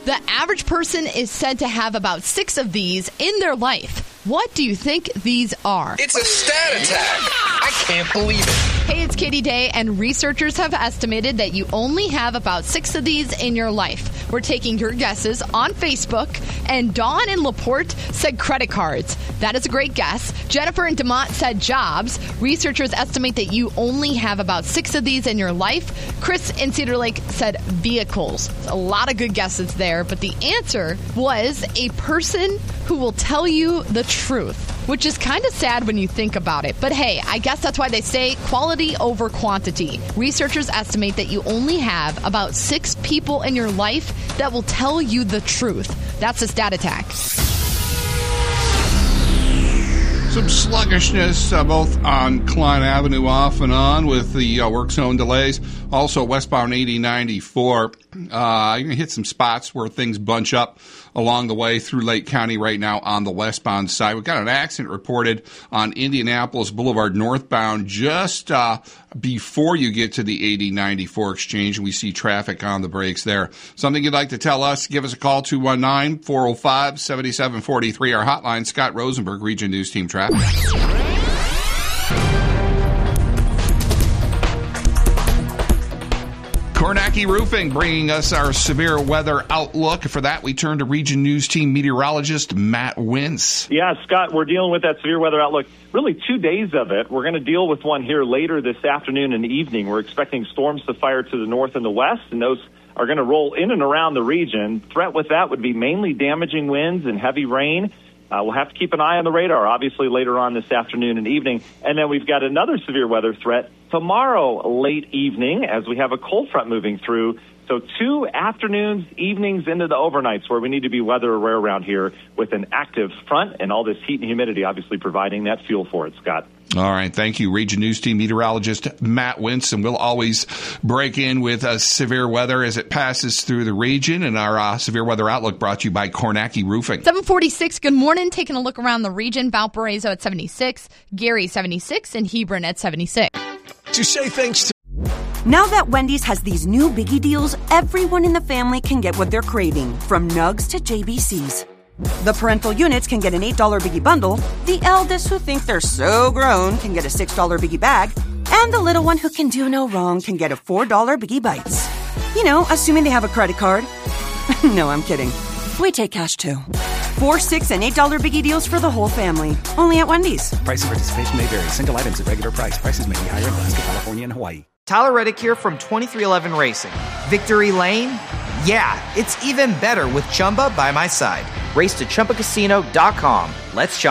The average person is said to have about 6 of these in their life. What do you think these are? It's a stat attack. I can't believe it. Hey, it's Katie Day, and researchers have estimated that you only have about 6 of these in your life. We're taking your guesses on Facebook, and Dawn and LaPorte said credit cards. That is a great guess. Jennifer and DeMont said jobs. Researchers estimate that you only have about 6 of these in your life. Chris in Cedar Lake said vehicles. A lot of good guesses there, but the answer was a person who will tell you the truth, which is kind of sad when you think about it. But hey, I guess that's why they say quality over quantity. Researchers estimate that you only have about 6 people in your life that will tell you the truth. That's a stat attack. Some sluggishness both on Klein Avenue off and on with the work zone delays. Also westbound 8094. You're going to hit some spots where things bunch up along the way through Lake County right now on the westbound side. We've got an accident reported on Indianapolis Boulevard northbound just before you get to the 8094 exchange. We see traffic on the brakes there. Something you'd like to tell us, give us a call, 219-405-7743. Our hotline, Scott Rosenberg, Region News Team Traffic. Kornacki Roofing bringing us our severe weather outlook. For that, we turn to Region News Team meteorologist Matt Wintz. Yeah, Scott, we're dealing with that severe weather outlook. Really 2 days of it. We're going to deal with one here later this afternoon and evening. We're expecting storms to fire to the north and the west, and those are going to roll in and around the region. Threat with that would be mainly damaging winds and heavy rain. We'll have to keep an eye on the radar, obviously, later on this afternoon and evening. And then we've got another severe weather threat tomorrow late evening as we have a cold front moving through. So 2 afternoons, evenings into the overnights where we need to be weather aware around here with an active front and all this heat and humidity obviously providing that fuel for it, Scott. All right. Thank you, Region News Team meteorologist Matt Wintz. And we'll always break in with severe weather as it passes through the region. And our severe weather outlook brought to you by Kornacki Roofing. 746, good morning. Taking a look around the region. Valparaiso at 76, Gary 76, and Hebron at 76. To say thanks to... Now that Wendy's has these new Biggie deals, everyone in the family can get what they're craving, from Nugs to JBCs. The parental units can get an $8 Biggie bundle, the eldest who think they're so grown can get a $6 Biggie bag, and the little one who can do no wrong can get a $4 Biggie Bites. You know, assuming they have a credit card. No, I'm kidding. We take cash too. 4, $6, and $8 Biggie deals for the whole family. Only at Wendy's. Price and participation may vary. Single items at regular price. Prices may be higher in Alaska, California, and Hawaii. Tyler Reddick here from 2311 Racing. Victory Lane? Yeah, it's even better with Chumba by my side. Race to ChumbaCasino.com. Let's Chumba.